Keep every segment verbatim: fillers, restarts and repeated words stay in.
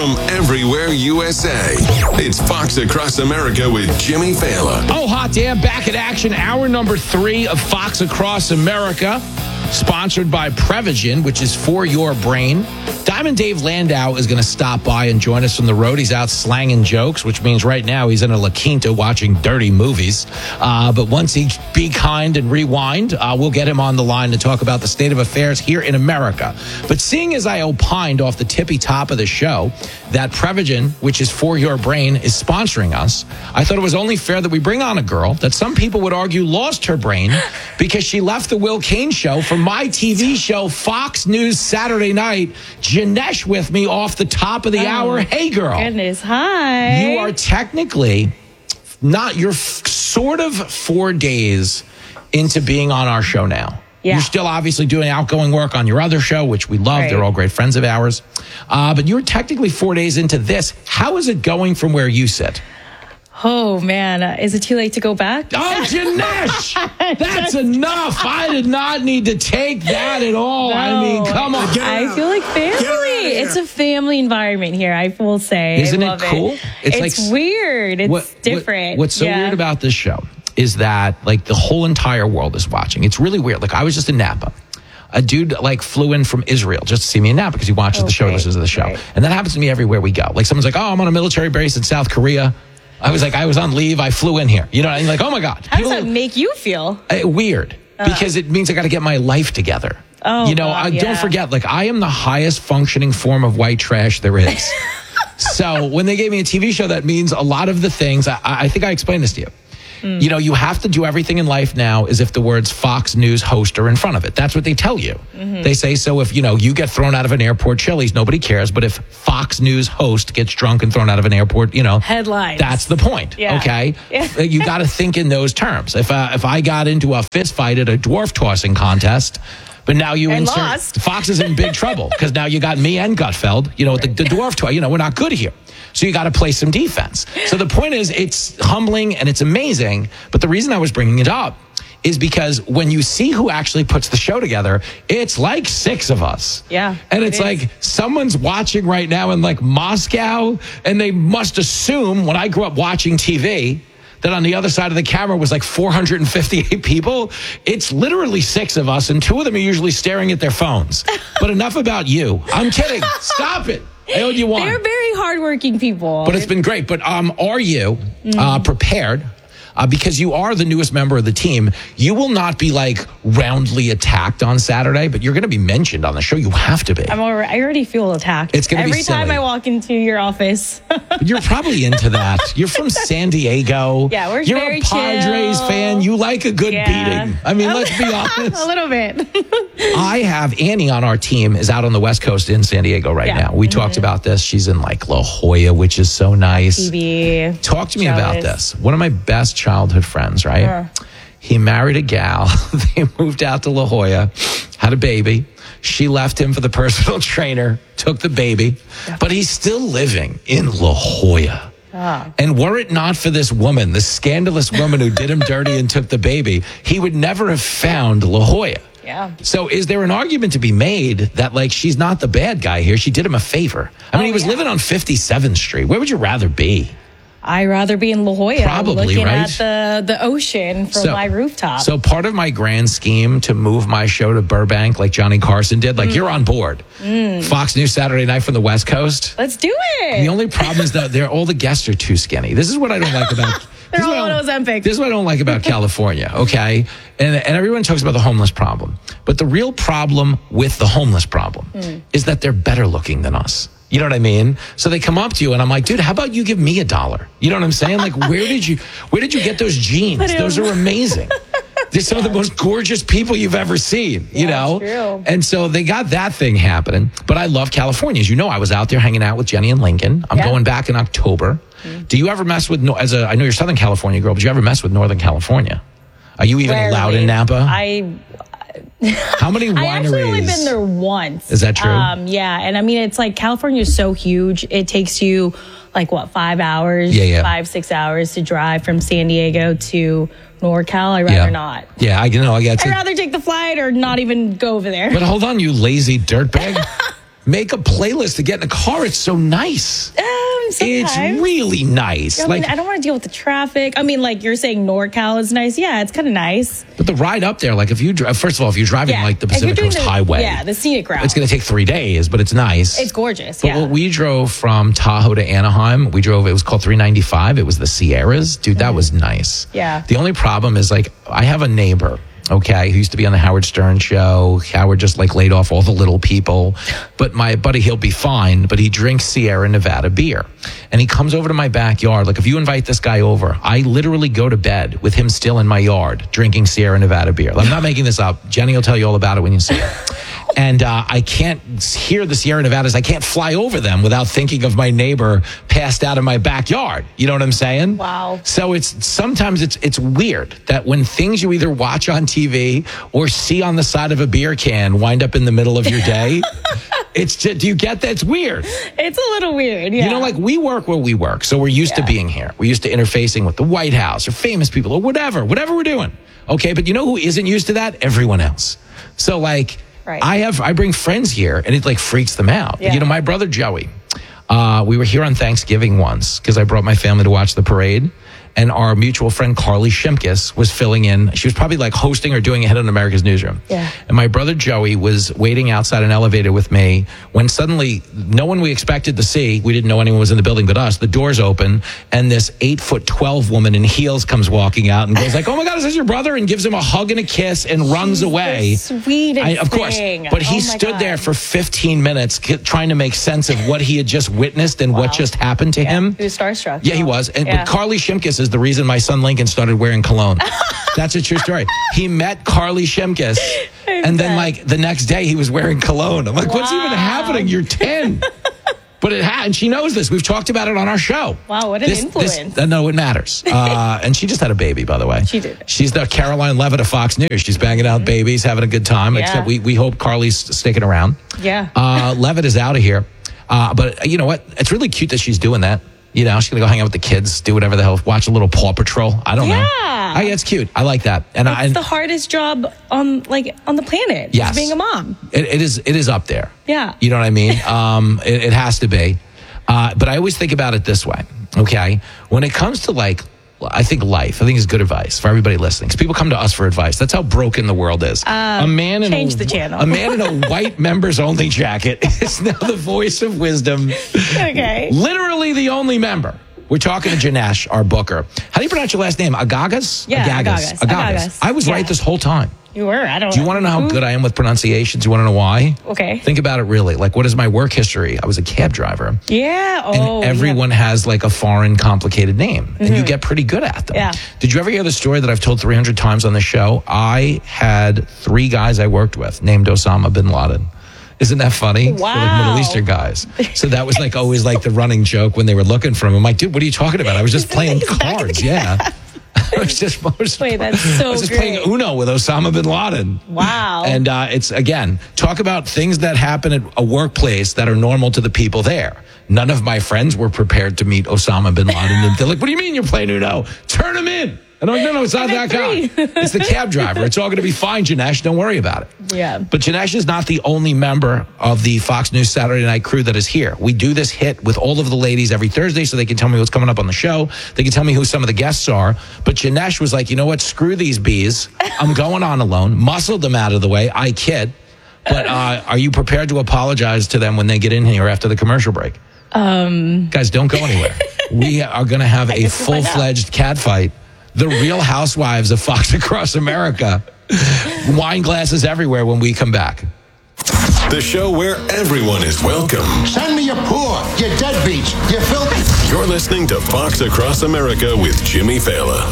from everywhere U S A. It's Fox Across America with Jimmy Fallon. Oh, hot damn. Back in action. Hour number three of Fox Across America. Sponsored by Prevagen, which is for your brain. Diamond Dave Landau is going to stop by and join us from the road. He's out slanging jokes, which means right now he's in a La Quinta watching dirty movies. Uh, but once he be kind and rewind, uh, we'll get him on the line to talk about the state of affairs here in America. But seeing as I opined off the tippy top of the show that Prevagen, which is for your brain, is sponsoring us, I thought it was only fair that we bring on a girl that some people would argue lost her brain because she left the Will Kane show for my T V show, Fox News Saturday Night. Janesh with me off the top of the oh, hour. Hey, girl. Goodness, hi. You are technically not, you're f- sort of four days into being on our show now. Yeah. You're still obviously doing outgoing work on your other show, which we love. Right. They're all great friends of ours. Uh, but you're technically four days into this. How is it going from where you sit? Oh, man. Uh, is it too late to go back? Oh, Janesh! That's enough. I did not need to take that at all. No. I mean, come on. I feel like family. It's a family environment here, I will say. Isn't I love it cool? It. It's, it's like, weird. It's what, different. What, what's so yeah. weird about this show is that, like, the whole entire world is watching. It's really weird. Like, I was just in Napa. A dude like flew in from Israel just to see me in Napa because he watches okay. the show, listens to the show. Right. And that happens to me everywhere we go. Like, someone's like, oh, I'm on a military base in South Korea. I was like, I was on leave. I flew in here. You know, and like, oh my God. How People, does that make you feel? Uh, weird. Uh, because it means I got to get my life together. Oh, you know, God, I yeah. don't forget, like, I am the highest functioning form of white trash there is. So when they gave me a T V show, that means a lot of the things, I, I think I explained this to you. Mm. You know, you have to do everything in life now as if the words Fox News host are in front of it. That's what they tell you. Mm-hmm. They say, so if, you know, you get thrown out of an airport Chili's, nobody cares. But if Fox News host gets drunk and thrown out of an airport, you know. Headlines. That's the point, yeah. okay? Yeah. You got to think in those terms. If, uh, if I got into a fist fight at a dwarf tossing contest, but now you and insert lost. Fox is in big trouble because now you got me and Gutfeld, you know, the, the dwarf toy, you know, we're not good here. So you got to play some defense. So the point is, it's humbling and it's amazing. But the reason I was bringing it up is because when you see who actually puts the show together, it's like six of us. Yeah. And it's it like someone's watching right now in like Moscow, and they must assume when I grew up watching T V that on the other side of the camera was like four hundred fifty-eight people. It's literally six of us, and two of them are usually staring at their phones. But enough about you. I'm kidding. Stop it. I owed you one. They're very hardworking people. But it's been great. But um, are you mm. uh, prepared? Uh, because you are the newest member of the team, you will not be like roundly attacked on Saturday, but you're going to be mentioned on the show. You have to be. I'm already, I already feel attacked. It's going to be every silly. time I walk into your office. You're probably into that. You're from San Diego. Yeah, we're You're very a Padres chill. fan. You like a good yeah. beating. I mean, a let's be honest. A little bit. I have Annie on our team is out on the West Coast in San Diego right yeah. now. We mm-hmm. talked about this. She's in like La Jolla, which is so nice. T V. Talk to me Jealous. about this. One of my best childhood friends, right? Uh. He married a gal. They moved out to La Jolla, had a baby. She left him for the personal trainer, took the baby, yeah. but he's still living in La Jolla. Oh. And were it not for this woman, this scandalous woman who did him dirty and took the baby, he would never have found La Jolla. Yeah. So is there an argument to be made that, like, she's not the bad guy here? She did him a favor. I mean, oh, he was yeah. living on fifty-seventh Street. Where would you rather be? I'd rather be in La Jolla, Probably, looking right? at the, the ocean from so, my rooftop. So part of my grand scheme to move my show to Burbank, like Johnny Carson did, like mm. you're on board. Mm. Fox News Saturday Night from the West Coast. Let's do it. The only problem is that they're all the guests are too skinny. This is what I don't like about. They're all on Ozempic. This is what I don't like about California. Okay, and and everyone talks about the homeless problem, but the real problem with the homeless problem mm. is that they're better looking than us. You know what I mean? So they come up to you and I'm like, dude, how about you give me a dollar? You know what I'm saying? Like, where did you, where did you get those jeans? Those are amazing. They're some yeah. of the most gorgeous people you've ever seen, you yeah, know? True. And so they got that thing happening. But I love California. As you know, I was out there hanging out with Jenny and Lincoln. I'm yeah. going back in October. Mm-hmm. Do you ever mess with, as a, I know you're a Southern California girl, but do you ever mess with Northern California? Are you even Rarely. allowed in Napa? I... How many wineries? I actually only been there once. Is that true? Um, yeah, and I mean, it's like California is so huge. It takes you like what five hours, yeah, yeah. five six hours to drive from San Diego to NorCal. I'd rather yeah. not. Yeah, I know. I get. I'd rather take the flight or not even go over there. But hold on, you lazy dirtbag. make a playlist to get in a car. It's so nice. Um, sometimes. It's really nice. I like mean, I don't want to deal with the traffic. I mean, like you're saying NorCal is nice. Yeah, it's kind of nice. But the ride up there, like if you drive, first of all, if you're driving Yeah. like the If you're Pacific doing Coast the- Highway, yeah, the scenic route. it's going to take three days, but it's nice. It's gorgeous. But Yeah. when we drove from Tahoe to Anaheim, we drove, it was called three ninety-five. It was the Sierras. Dude, that was nice. Yeah. The only problem is like, I have a neighbor, okay, who used to be on the Howard Stern show. Howard just like laid off all the little people. But my buddy, he'll be fine, but he drinks Sierra Nevada beer. And he comes over to my backyard. Like if you invite this guy over, I literally go to bed with him still in my yard drinking Sierra Nevada beer. I'm not making this up. Jenny will tell you all about it when you see it. And uh, I can't hear the Sierra Nevadas. I can't fly over them without thinking of my neighbor passed out in my backyard. You know what I'm saying? Wow. So it's sometimes it's it's weird that when things you either watch on T V or see on the side of a beer can wind up in the middle of your day. It's just, do you get that? It's weird. It's a little weird. Yeah. You know, like we work where we work, so we're used Yeah. to being here. We're used to interfacing with the White House or famous people or whatever, whatever we're doing. Okay, but you know who isn't used to that? Everyone else. So like. Right. I have I bring friends here and it like freaks them out. Yeah. You know, my brother Joey, uh, we were here on Thanksgiving once because I brought my family to watch the parade. And our mutual friend Carly Shimkus was filling in. She was probably like hosting or doing a hit on America's Newsroom. Yeah. And my brother Joey was waiting outside an elevator with me when suddenly no one we expected to see, we didn't know anyone was in the building but us, the doors open and this eight foot twelve woman in heels comes walking out and goes like, oh my God, is this your brother? And gives him a hug and a kiss and runs She's away. the sweetest I, of course. thing. But he Oh my stood God. there for fifteen minutes k- trying to make sense of what he had just witnessed and what Wow. just happened to Yeah. him. He was starstruck. Yeah, he was. And, Yeah. But Carly Shimkus is the reason my son Lincoln started wearing cologne. That's a true story. He met Carly Shimkus, and then bet. like the next day he was wearing cologne. I'm like, what's even Wow. happening? You're ten. But it had, and she knows this. We've talked about it on our show. Wow, what an This- this- influence. uh, no, it matters. Uh, and she just had a baby, by the way. She did. She's the Caroline Levitt of Fox News. She's banging out babies, having a good time. Yeah. Except we, we hope Carly's sticking around. Yeah. Uh, Levitt is out of here. Uh, but you know what? It's really cute that she's doing that. You know, she's going to go hang out with the kids, do whatever the hell, watch a little Paw Patrol. I don't know. Yeah. I, it's cute. I like that. And I, It's the hardest job on like on the planet. Yes. Is being a mom. it, it is it is up there. Yeah. You know what I mean? Um, it, it has to be. Uh, but I always think about it this way, okay? When it comes to like, I think life, I think is good advice for everybody listening. Because people come to us for advice. That's how broken the world is. a man in change a, the channel. A man in a white members only jacket is now the voice of wisdom. Okay. Literally the only member. We're talking to Janesh, our booker. How do you pronounce your last name? Agagas? Yeah, Agagas. Agagas. Agagas. Agagas. I was Yeah. right this whole time. You were. I don't. Do you want to know how good I am with pronunciations? You want to know why? Okay. Think about it really. Like, what is my work history? I was a cab driver. Yeah. And Oh. everyone has like a foreign, complicated name, and you get pretty good at them. Yeah. Did you ever hear the story that I've told three hundred times on the show? I had three guys I worked with named Osama bin Laden. Isn't that funny? They're like Wow. Middle Eastern guys. So that was like always like the running joke when they were looking for him. I'm like, dude, what are you talking about? I was just playing cards. Yeah. I was just, I was, Wait, that's so I was just great. playing Uno with Osama bin Laden. Wow. And uh, it's, again, talk about things that happen at a workplace that are normal to the people there. None of my friends were prepared to meet Osama bin Laden. And they're like, what do you mean you're playing Uno? Turn him in. And I'm like, no, no, it's not that guy. It's the cab driver. It's all going to be fine, Janesh. Don't worry about it. Yeah. But Janesh is not the only member of the Fox News Saturday Night crew that is here. We do this hit with all of the ladies every Thursday so they can tell me what's coming up on the show. They can tell me who some of the guests are. But Janesh was like, you know what? Screw these bees. I'm going on alone. Muscled them out of the way. I kid. But uh, are you prepared to apologize to them when they get in here after the commercial break? Um, Guys, don't go anywhere. We are going to have a guess we'll find out. full-fledged cat fight. The Real Housewives of Fox Across America. Wine glasses everywhere when we come back. The show where everyone is welcome. Send me your poor, your deadbeats, you filthy. You're listening to Fox Across America with Jimmy Fallon.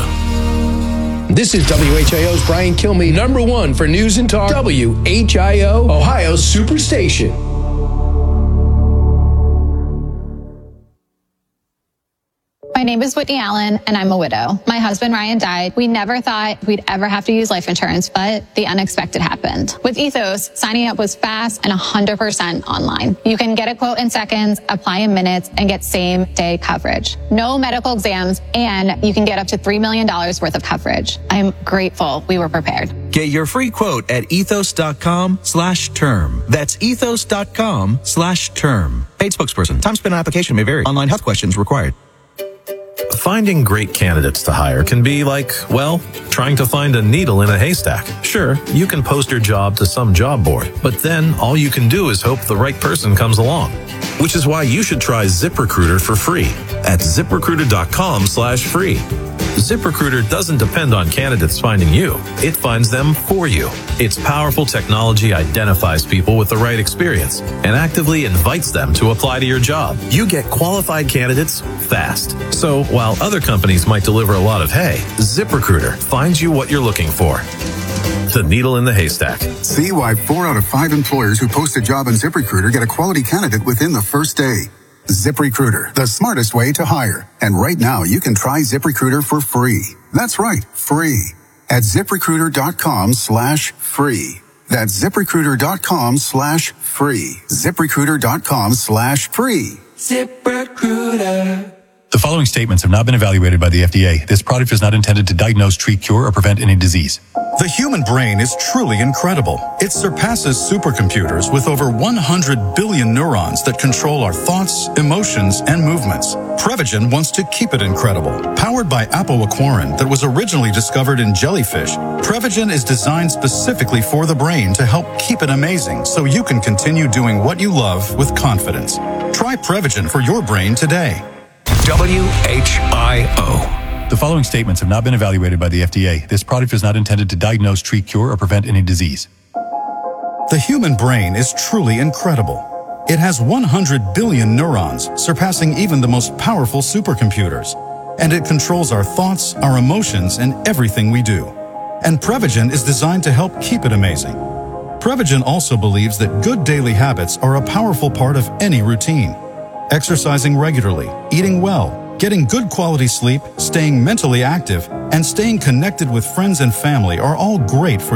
This is W H I O's Brian Kilmeade, number one for news and talk. W H I O, Ohio's Superstation. My name name is Whitney Allen, and I'm a widow. My husband, Ryan, died. We never thought we'd ever have to use life insurance, but the unexpected happened. With Ethos, signing up was fast and one hundred percent online. You can get a quote in seconds, apply in minutes, and get same-day coverage. No medical exams, and you can get up to three million dollars worth of coverage. I'm grateful we were prepared. Get your free quote at ethos.com slash term. That's ethos.com slash term. Paid spokesperson. Time spent on application may vary. Online health questions required. Finding great candidates to hire can be like, well, trying to find a needle in a haystack. Sure, you can post your job to some job board, but then all you can do is hope the right person comes along. Which is why you should try ZipRecruiter for free at ziprecruiter.com slash free. ZipRecruiter doesn't depend on candidates finding you. It finds them for you. Its powerful technology identifies people with the right experience and actively invites them to apply to your job. You get qualified candidates fast. So while other companies might deliver a lot of hay, ZipRecruiter finds you what you're looking for. The needle in the haystack. See why four out of five employers who post a job on ZipRecruiter get a quality candidate within the first day. ZipRecruiter, the smartest way to hire. And right now, you can try ZipRecruiter for free. That's right, free. At ZipRecruiter.com slash free. That's ZipRecruiter.com slash free. ZipRecruiter.com slash free. ZipRecruiter. The following statements have not been evaluated by the F D A. This product is not intended to diagnose, treat, cure, or prevent any disease. The human brain is truly incredible. It surpasses supercomputers with over one hundred billion neurons that control our thoughts, emotions, and movements. Prevagen wants to keep it incredible. Powered by apoaquarin that was originally discovered in jellyfish, Prevagen is designed specifically for the brain to help keep it amazing so you can continue doing what you love with confidence. Try Prevagen for your brain today. W H I O. The following statements have not been evaluated by the F D A. This product is not intended to diagnose, treat, cure, or prevent any disease. The human brain is truly incredible. It has one hundred billion neurons, surpassing even the most powerful supercomputers. And it controls our thoughts, our emotions, and everything we do. And Prevagen is designed to help keep it amazing. Prevagen also believes that good daily habits are a powerful part of any routine. Exercising regularly, eating well, getting good quality sleep, staying mentally active, and staying connected with friends and family are all great for